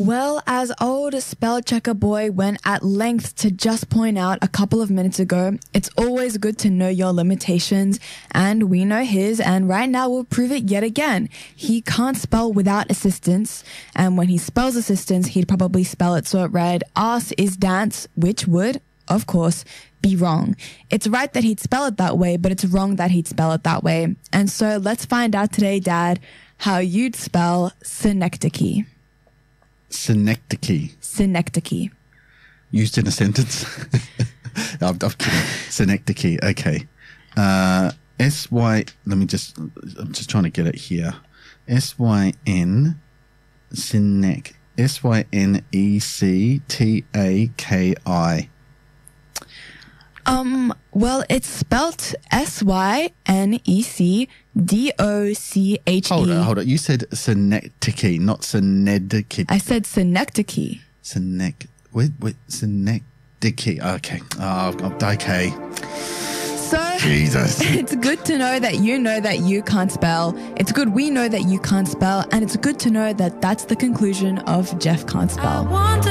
Well, as old spell checker boy went at length to just point out a couple of minutes ago, it's always good to know your limitations, and we know his, and right now we'll prove it yet again. He can't spell without assistance, and when he spells assistance, he'd probably spell it so it read, "Ass is dance," which would, of course, be wrong. It's right that he'd spell it that way, but it's wrong that he'd spell it that way. And so let's find out today, Dad, how you'd spell synecdoche. Synecdoche. Synecdoche. Used in a sentence? I'm kidding. Synecdoche. Okay. I'm just trying to get it here. S-Y-N, Synec, S-Y-N-E-C-T-A-K-I. Well, it's spelt S-Y-N-E-C-D-O-C-H-E. Hold on. You said synecdoche, not synecdoche. I said synecdoche. Synecdoche. Okay. Okay. So, Jesus. It's good to know that you can't spell. It's good we know that you can't spell. And it's good to know that that's the conclusion of Jeff Can't Spell.